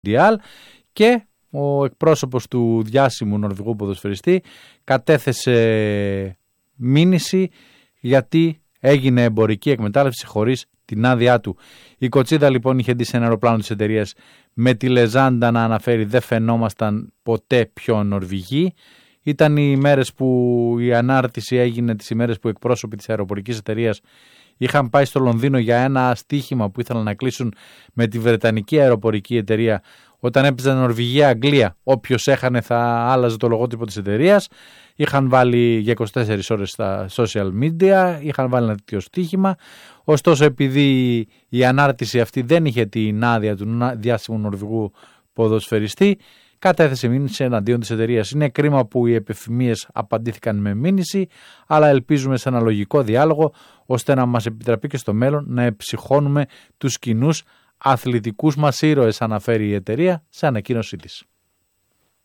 Μουντιάλ, και ο εκπρόσωπος του διάσημου Νορβηγού ποδοσφαιριστή κατέθεσε μήνυση γιατί έγινε εμπορική εκμετάλλευση χωρίς την άδειά του. Η Κοτσίδα λοιπόν είχε ντυσει ένα αεροπλάνο της εταιρείας με τη λεζάντα να αναφέρει «Δεν φαινόμασταν ποτέ πιο Νορβηγοί». Ήταν οι ημέρες που η ανάρτηση έγινε, τις ημέρες που εκπρόσωποι της αεροπορικής εταιρείας είχαν πάει στο Λονδίνο για ένα στοίχημα που ήθελαν να κλείσουν με τη Βρετανική αεροπορική εταιρεία. Όταν έπαιζαν Νορβηγία-Αγγλία, όποιος έχανε θα άλλαζε το λογότυπο της εταιρείας. Είχαν βάλει για 24 ώρες στα social media, είχαν βάλει ένα τέτοιο στοίχημα. Ωστόσο, επειδή η ανάρτηση αυτή δεν είχε την άδεια του διάσημου Νορβηγού ποδοσφαιριστή, κατέθεσε μήνυση εναντίον της εταιρείας. Είναι κρίμα που οι επιφημίες απαντήθηκαν με μήνυση, αλλά ελπίζουμε σε ένα λογικό διάλογο, ώστε να μας επιτραπεί και στο μέλλον να εψυχώνουμε τους κοινούς αθλητικούς μας ήρωες, αναφέρει η εταιρεία σε ανακοίνωσή της.